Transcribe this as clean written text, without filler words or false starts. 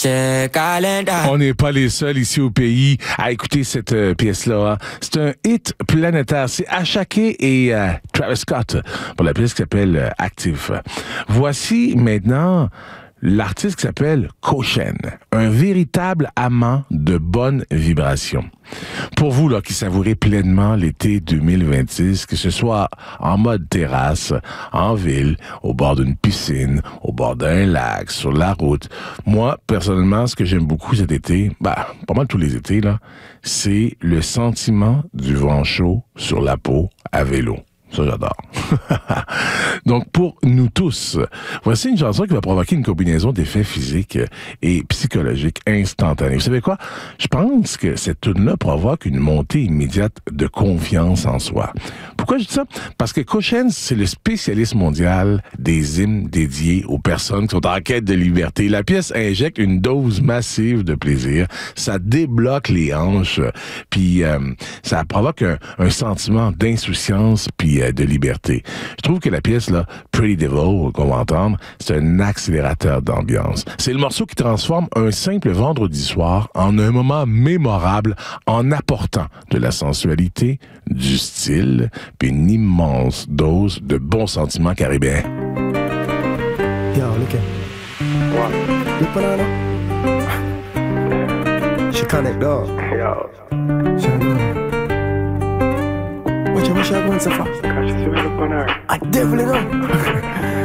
On n'est pas les seuls ici au pays à écouter cette pièce-là. Hein. C'est un hit planétaire. C'est Ashake et Travis Scott pour la pièce qui s'appelle Active. Voici maintenant l'artiste qui s'appelle Koshen, un véritable amant de bonnes vibrations. Pour vous là qui savourez pleinement l'été 2026, que ce soit en mode terrasse, en ville, au bord d'une piscine, au bord d'un lac, sur la route, moi, personnellement, ce que j'aime beaucoup cet été, pas mal tous les étés, là, c'est le sentiment du vent chaud sur la peau à vélo. Ça, j'adore. Donc, pour nous tous, voici une chanson qui va provoquer une combinaison d'effets physiques et psychologiques instantanés. Vous savez quoi? Je pense que cette tune-là provoque une montée immédiate de confiance en soi. Pourquoi je dis ça? Parce que Koshen, c'est le spécialiste mondial des hymnes dédiés aux personnes qui sont en quête de liberté. La pièce injecte une dose massive de plaisir. Ça débloque les hanches, puis ça provoque un sentiment d'insouciance, puis de liberté. Je trouve que la pièce, là, Pretty Devil, qu'on va entendre, c'est un accélérateur d'ambiance. C'est le morceau qui transforme un simple vendredi soir en un moment mémorable en apportant de la sensualité, du style, puis une immense dose de bons sentiments caribéens. Yo, look at what? Look banana. She connect dog. Yo. What you wish I going so far? I definitely know.